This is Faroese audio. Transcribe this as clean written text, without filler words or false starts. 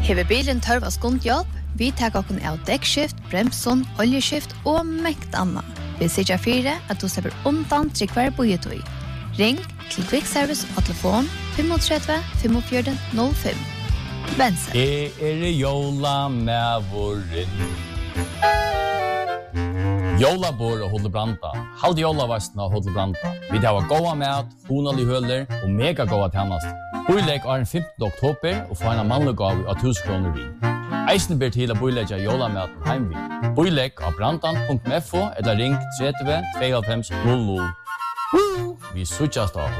Hever bilen tørv av skundhjelp, vi tar okken av dekkskift, bremson, oljeskift og mekt anna. Vi sikker fire at du slipper undan tryggvare bojetøy. Ring til Quick Service og telefon 35 45 05. Bense. Jola med våren. Jolabor og Hodlebranta. Halde jolavastna og Hodlebranta. Vi tar gåa mat, honalig høler og mega gåa tjernast. Boilegg er den 15. oktober og får en mannlig gav av 1000 kroner vi. Eisen ber til å boilegge jolamaten heimvi. Boilegg av brantan.fo eller ring 30 52 00. Vi suttjast av